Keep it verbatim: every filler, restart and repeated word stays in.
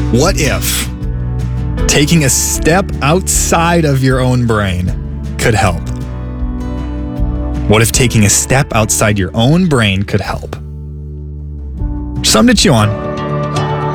What if taking a step outside of your own brain could help? What if taking a step outside your own brain could help? Something to chew on.